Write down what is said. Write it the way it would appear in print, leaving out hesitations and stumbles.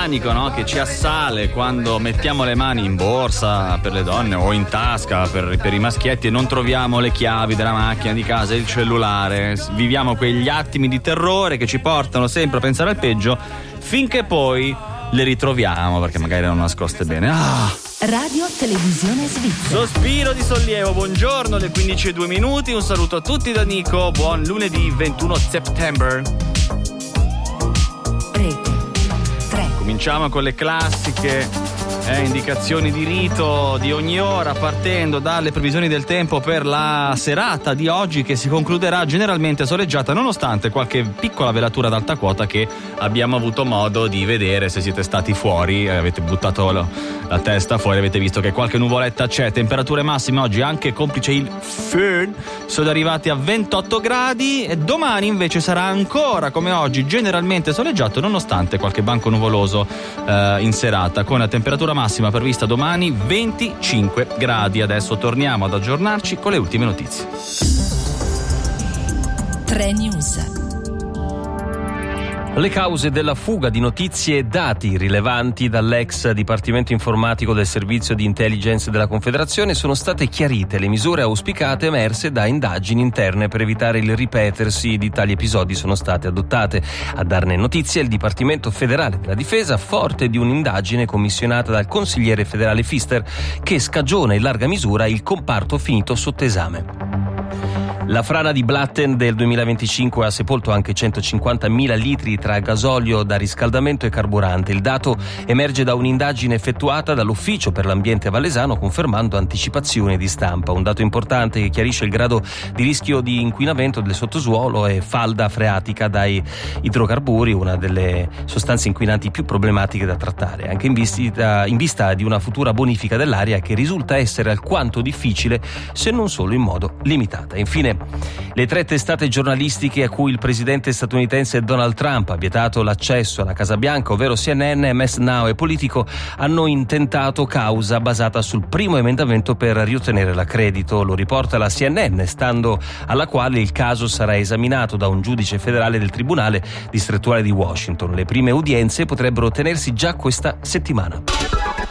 panico, no? Che ci assale quando mettiamo le mani in borsa per le donne o in tasca per i maschietti e non troviamo le chiavi della macchina di casa e il cellulare. Viviamo quegli attimi di terrore che ci portano sempre a pensare al peggio, finché poi le ritroviamo perché magari erano nascoste bene. Radio Televisione Svizzera. Sospiro di sollievo, buongiorno, alle 15:02. Un saluto a tutti da Nico, buon lunedì 21 settembre. Rete 3. Cominciamo con le classiche indicazioni di rito di ogni ora, partendo dalle previsioni del tempo per la serata di oggi, che si concluderà generalmente soleggiata, nonostante qualche piccola velatura ad alta quota che abbiamo avuto modo di vedere se siete stati fuori, avete buttato la testa fuori, avete visto che qualche nuvoletta c'è. Temperature massime oggi, anche complice il föhn, sono arrivati a 28 gradi e domani invece sarà ancora come oggi generalmente soleggiato, nonostante qualche banco nuvoloso in serata, con la temperatura massima prevista domani 25 gradi. Adesso torniamo ad aggiornarci con le ultime notizie. 3 News. Le cause della fuga di notizie e dati rilevanti dall'ex Dipartimento Informatico del Servizio di Intelligence della Confederazione sono state chiarite. Le misure auspicate emerse da indagini interne per evitare il ripetersi di tali episodi sono state adottate. A darne notizia il Dipartimento Federale della Difesa, forte di un'indagine commissionata dal consigliere federale Pfister, che scagiona in larga misura il comparto finito sotto esame. La frana di Blatten del 2025 ha sepolto anche 150.000 litri tra gasolio da riscaldamento e carburante. Il dato emerge da un'indagine effettuata dall'Ufficio per l'Ambiente Valesano, confermando anticipazioni di stampa. Un dato importante che chiarisce il grado di rischio di inquinamento del sottosuolo e falda freatica dai idrocarburi, una delle sostanze inquinanti più problematiche da trattare, anche in vista di una futura bonifica dell'aria che risulta essere alquanto difficile, se non solo in modo limitato. Infine, le 3 testate giornalistiche a cui il presidente statunitense Donald Trump ha vietato l'accesso alla Casa Bianca, ovvero CNN, MS Now e Politico, hanno intentato causa basata sul primo emendamento per riottenere l'accredito. Lo riporta la CNN, stando alla quale il caso sarà esaminato da un giudice federale del Tribunale distrettuale di Washington. Le prime udienze potrebbero tenersi già questa settimana.